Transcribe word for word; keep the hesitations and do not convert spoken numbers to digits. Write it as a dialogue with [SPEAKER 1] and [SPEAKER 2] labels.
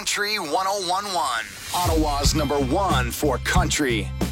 [SPEAKER 1] Country ten eleven. Ottawa's number one for country.